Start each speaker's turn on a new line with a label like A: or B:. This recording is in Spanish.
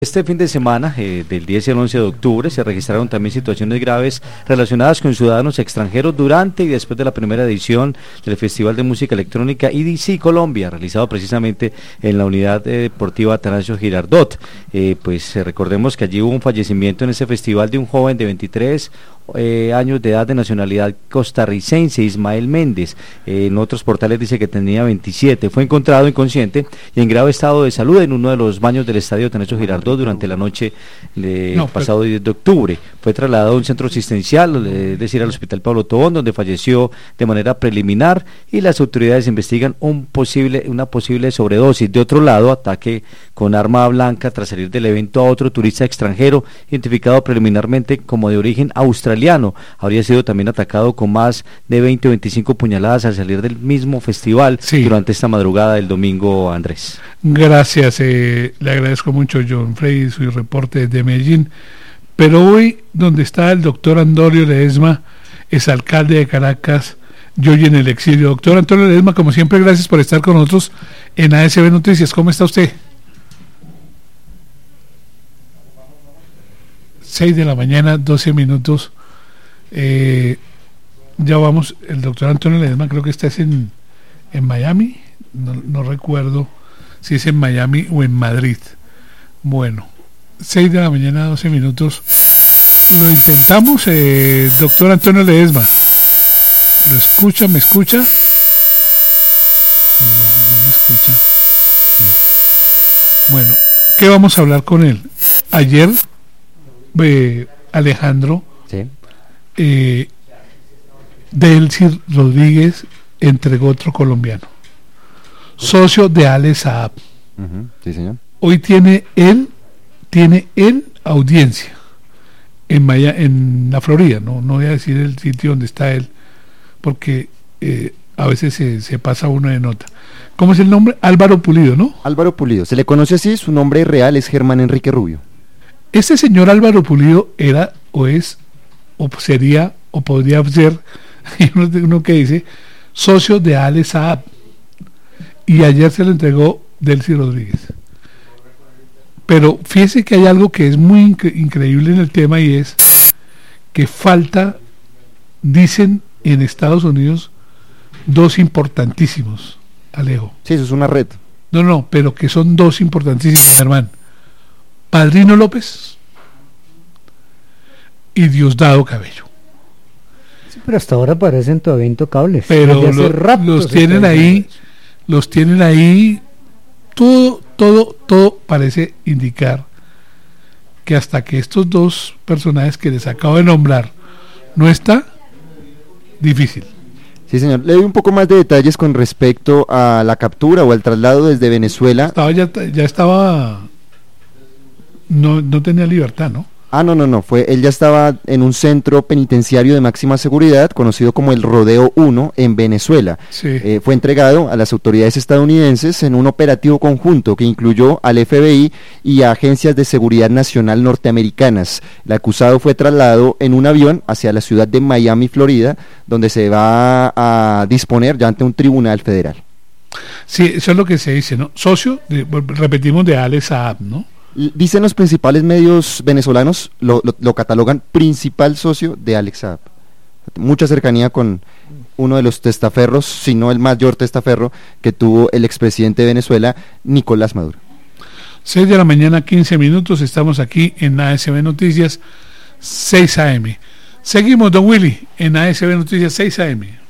A: Este fin de semana, del 10 al 11 de octubre, se registraron también situaciones graves relacionadas con ciudadanos extranjeros durante y después de la primera edición del Festival de Música Electrónica EDC Colombia, realizado precisamente en la unidad deportiva Atanasio Girardot. Recordemos que allí hubo un fallecimiento en ese festival de un joven de 23 años de edad de nacionalidad costarricense, Ismael Méndez. En otros portales dice que tenía 27. Fue encontrado inconsciente y en grave estado de salud en uno de los baños del estadio Atanasio Girardot durante la noche pasado 10 de octubre. Fue trasladado a un centro asistencial, es decir, al Hospital Pablo Tobón, donde falleció de manera preliminar, y las autoridades investigan una posible sobredosis. De otro lado, ataque con arma blanca tras salir del evento a otro turista extranjero, identificado preliminarmente como de origen australiano. Habría sido también atacado con más de 20 o 25 puñaladas al salir del mismo festival durante esta madrugada del domingo, Andrés.
B: Gracias, le agradezco mucho, John Frey, su reporte desde Medellín. Pero hoy, donde está el doctor Antonio Ledesma, exalcalde de Caracas, yo y en el exilio. Doctor Antonio Ledesma, como siempre, gracias por estar con nosotros en ASB Noticias. ¿Cómo está usted? 6 de la mañana, 12 minutos. Ya vamos, el doctor Antonio Ledesma creo que está en Miami, no recuerdo si es en Miami o en Madrid. Bueno, 6 de la mañana, 12 minutos. Lo intentamos, doctor Antonio Ledesma. ¿Lo escucha? ¿Me escucha? No me escucha. Bueno, ¿qué vamos a hablar con él? Ayer, Alejandro, Delcy Rodríguez entregó otro colombiano, socio de Ale Saab.
C: Sí, señor.
B: Hoy tiene él audiencia en la Florida. No voy a decir el sitio donde está él, porque a veces se pasa uno de nota. ¿Cómo es el nombre? Álvaro Pulido, ¿no?
C: Álvaro Pulido, se le conoce así, su nombre real es Germán Enrique Rubio.
B: Este señor Álvaro Pulido era, o es, o sería, o podría ser, uno que dice, socio de Ale Saab, y ayer se le entregó Delcy Rodríguez. Pero fíjese que hay algo que es muy increíble en el tema, y es que falta, dicen en Estados Unidos, dos importantísimos, Alejo.
C: Sí, eso es una red.
B: No, pero que son dos importantísimos, hermano. Padrino López y Diosdado Cabello.
D: Sí, pero hasta ahora parecen todavía intocables.
B: Pero los tienen ahí, todo parece indicar que hasta que estos dos personajes que les acabo de nombrar no está, difícil.
C: Sí, señor. Le doy un poco más de detalles con respecto a la captura o al traslado desde Venezuela.
B: Ya estaba, no tenía libertad, ¿no?
C: No, él ya estaba en un centro penitenciario de máxima seguridad, conocido como el Rodeo 1, en Venezuela.
B: Sí.
C: Fue entregado a las autoridades estadounidenses en un operativo conjunto que incluyó al FBI y a agencias de seguridad nacional norteamericanas. El acusado fue trasladado en un avión hacia la ciudad de Miami, Florida, donde se va a disponer ya ante un tribunal federal.
B: Sí, eso es lo que se dice, ¿no? Socio, repetimos, de Ale Saab, ¿no?
C: Dicen los principales medios venezolanos, lo catalogan principal socio de Alex Saab. Mucha cercanía con uno de los testaferros, si no el mayor testaferro que tuvo el expresidente de Venezuela, Nicolás Maduro.
B: 6 de la mañana, 15 minutos, estamos aquí en ASB Noticias 6 AM. Seguimos, don Willy, en ASB Noticias 6 AM.